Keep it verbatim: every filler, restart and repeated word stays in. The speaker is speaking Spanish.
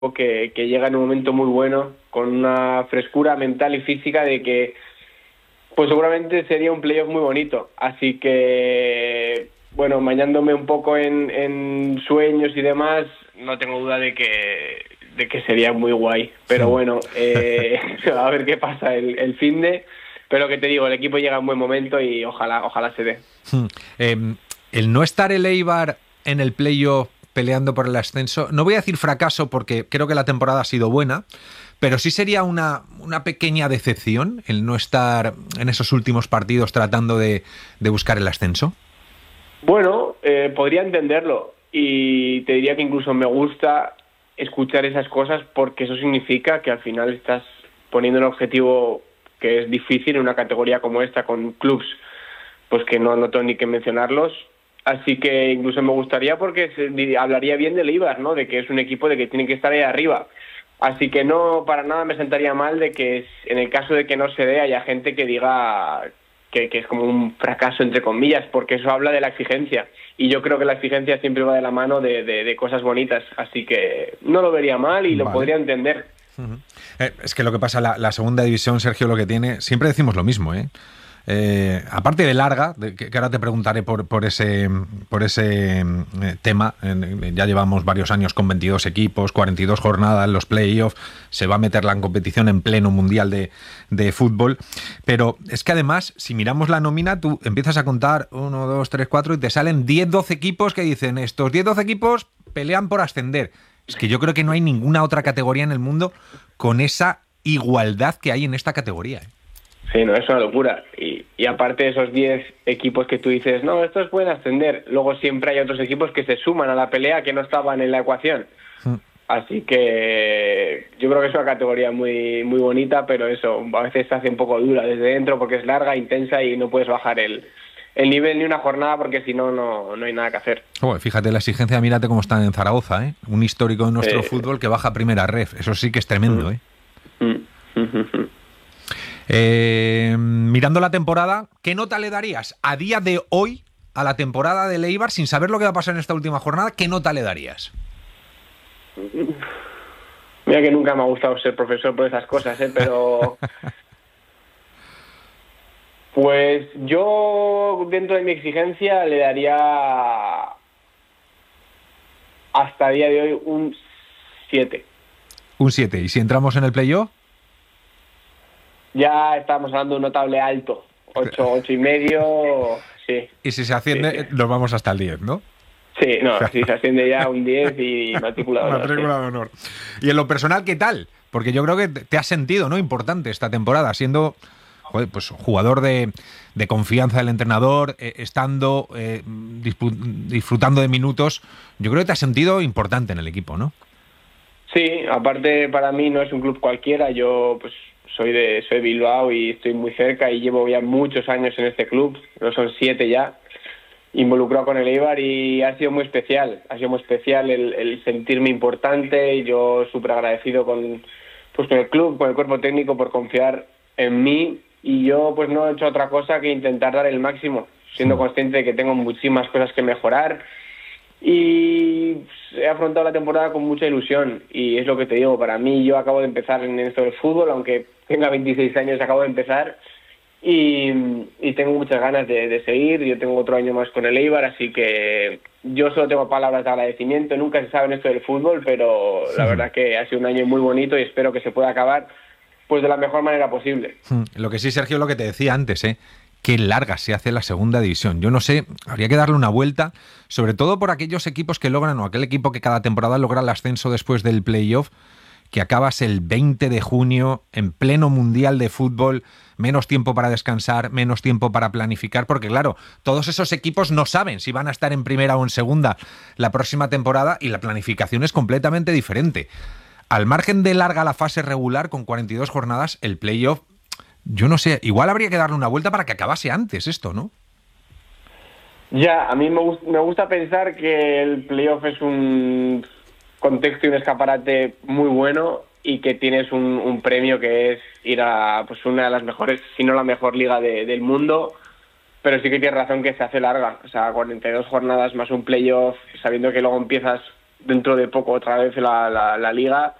que, que llega en un momento muy bueno, con una frescura mental y física de que pues seguramente sería un playoff muy bonito. Así que, bueno, bañándome un poco en, en sueños y demás, no tengo duda de que de que sería muy guay. Pero bueno, eh, a ver qué pasa el, el finde. Pero que te digo, el equipo llega en buen momento y ojalá ojalá se dé. Eh, el no estar el Eibar en el playoff peleando por el ascenso, no voy a decir fracaso porque creo que la temporada ha sido buena, pero sí sería una, una pequeña decepción el no estar en esos últimos partidos tratando de, de buscar el ascenso. Bueno, eh, podría entenderlo y te diría que incluso me gusta escuchar esas cosas porque eso significa que al final estás poniendo un objetivo que es difícil en una categoría como esta con clubs pues que no, no tengo ni que mencionarlos. Así que incluso me gustaría porque se, hablaría bien del Eibar, ¿no? De que es un equipo de que tiene que estar ahí arriba. Así que no, para nada me sentaría mal de que en el caso de que no se dé haya gente que diga que, que es como un fracaso entre comillas, porque eso habla de la exigencia. Y yo creo que la exigencia siempre va de la mano de, de, de cosas bonitas. Así que no lo vería mal y lo Vale. podría entender. Uh-huh. Eh, es que lo que pasa, la, la segunda división, Sergio, lo que tiene, siempre decimos lo mismo, ¿eh? Eh, aparte de larga, de, que, que ahora te preguntaré por, por ese, por ese eh, tema, eh, ya llevamos varios años con veintidós equipos, cuarenta y dos jornadas, los playoffs, se va a meter la competición en pleno mundial de, de fútbol, pero es que además, si miramos la nómina, tú empiezas a contar uno, dos, tres, cuatro y te salen diez, doce equipos que dicen, estos diez, doce equipos pelean por ascender. Es que yo creo que no hay ninguna otra categoría en el mundo con esa igualdad que hay en esta categoría, ¿eh? Sí, no, es una locura. Y, y aparte de esos diez equipos que tú dices, no, estos pueden ascender, luego siempre hay otros equipos que se suman a la pelea que no estaban en la ecuación. Mm. Así que yo creo que es una categoría muy muy bonita, pero eso, a veces se hace un poco dura desde dentro porque es larga, intensa y no puedes bajar el, el nivel ni una jornada porque si no, no no hay nada que hacer. Oh, fíjate la exigencia, mírate cómo están en Zaragoza, ¿eh? Un histórico de nuestro eh, fútbol que baja a primera ref. Eso sí que es tremendo, ¿eh? Mm, mm, mm, Eh, mirando la temporada, ¿qué nota le darías a día de hoy a la temporada del Eibar sin saber lo que va a pasar en esta última jornada? ¿Qué nota le darías? Mira que nunca me ha gustado ser profesor por esas cosas, ¿eh? Pero pues yo dentro de mi exigencia le daría hasta el día de hoy un siete. Un siete. ¿Y si entramos en el playoff? Ya estamos hablando de un notable alto, ocho, ocho y medio, sí. Y si se asciende, sí, sí. Nos vamos hasta el diez, ¿no? Sí, no, si se asciende ya un diez y matrícula de honor. Matrícula de honor. Y en lo personal, ¿qué tal? Porque yo creo que te has sentido, ¿no? Importante esta temporada, siendo joder, pues jugador de, de confianza del entrenador, eh, estando, eh, disfrutando de minutos. Yo creo que te has sentido importante en el equipo, ¿no? Sí, aparte para mí no es un club cualquiera, yo pues soy de soy de Bilbao y estoy muy cerca y llevo ya muchos años en este club, no son siete ya, involucrado con el Eibar y ha sido muy especial, ha sido muy especial el, el sentirme importante y yo súper agradecido con, pues, con el club, con el cuerpo técnico por confiar en mí y yo pues no he hecho otra cosa que intentar dar el máximo, siendo consciente de que tengo muchísimas cosas que mejorar y he afrontado la temporada con mucha ilusión y es lo que te digo, para mí yo acabo de empezar en esto del fútbol, aunque tenga veintiséis años acabo de empezar y, y tengo muchas ganas de, de seguir, yo tengo otro año más con el Eibar, así que yo solo tengo palabras de agradecimiento, nunca se sabe en esto del fútbol, pero la verdad que ha sido un año muy bonito y espero que se pueda acabar pues de la mejor manera posible. Lo que sí, Sergio, lo que te decía antes, ¿eh? Qué larga se hace la segunda división. Yo no sé, habría que darle una vuelta, sobre todo por aquellos equipos que logran, o aquel equipo que cada temporada logra el ascenso después del playoff, que acabas el veinte de junio en pleno mundial de fútbol, menos tiempo para descansar, menos tiempo para planificar, porque claro, todos esos equipos no saben si van a estar en primera o en segunda la próxima temporada y la planificación es completamente diferente. Al margen de larga la fase regular con cuarenta y dos jornadas, el playoff, yo no sé, igual habría que darle una vuelta para que acabase antes esto, ¿no? Ya, a mí me, gust- me gusta pensar que el playoff es un contexto y un escaparate muy bueno y que tienes un, un premio que es ir a pues una de las mejores, si no la mejor liga de, del mundo, pero sí que tienes razón que se hace larga, o sea, cuarenta y dos jornadas más un playoff, sabiendo que luego empiezas dentro de poco otra vez la, la, la liga